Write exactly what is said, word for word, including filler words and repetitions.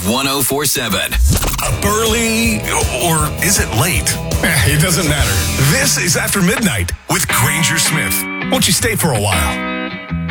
one oh four seven. Up early, or is it late? Eh, it doesn't matter. This is After Midnight with Granger Smith. Won't you stay for a while?